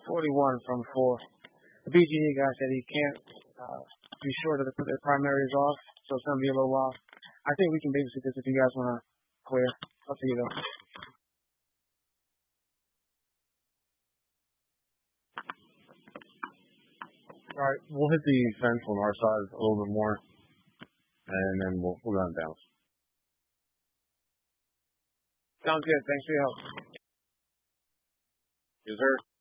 41 from 4. The BGE guy said he can't be sure to put their primaries off, so it's going to be a little while. I think we can babysit this if you guys want to clear. Up to you, though. All right, we'll hit the fence on our side a little bit more, and then we'll run down. Sounds good. Thanks for your help. Yes, sir.